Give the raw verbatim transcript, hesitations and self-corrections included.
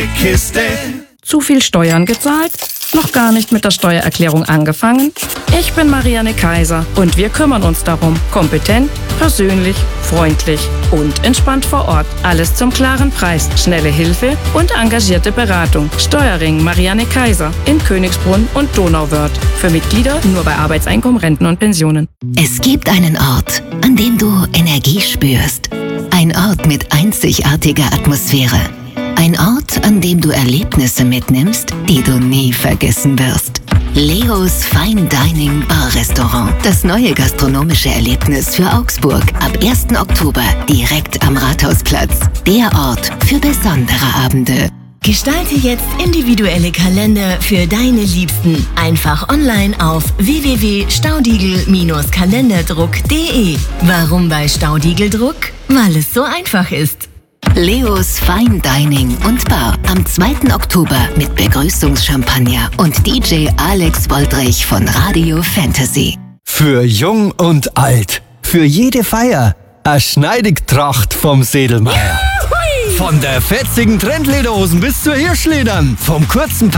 Kiste. Zu viel Steuern gezahlt? Noch gar nicht mit der Steuererklärung angefangen? Ich bin Marianne Kaiser und wir kümmern uns darum. Kompetent, persönlich, freundlich und entspannt vor Ort. Alles zum klaren Preis, schnelle Hilfe und engagierte Beratung. Steuerring Marianne Kaiser in Königsbrunn und Donauwörth. Für Mitglieder nur bei Arbeitseinkommen, Renten und Pensionen. Es gibt einen Ort, an dem du Energie spürst. Ein Ort mit einzigartiger Atmosphäre. Ein Ort, an dem du Erlebnisse mitnimmst, die du nie vergessen wirst. Leos Fine Dining Bar Restaurant. Das neue gastronomische Erlebnis für Augsburg. Ab ersten Oktober direkt am Rathausplatz. Der Ort für besondere Abende. Gestalte jetzt individuelle Kalender für deine Liebsten. Einfach online auf w w w punkt staudigel Bindestrich kalenderdruck punkt de. Warum bei Staudigeldruck? Weil es so einfach ist. Leos Fine Dining und Bar am zweiten Oktober mit Begrüßungschampagner und D J Alex Woldrich von Radio Fantasy. Für Jung und Alt, für jede Feier, a Schneidigtracht vom Sedelmeier. Von der fetzigen Trendlederhosen bis zur Hirschledern, vom kurzen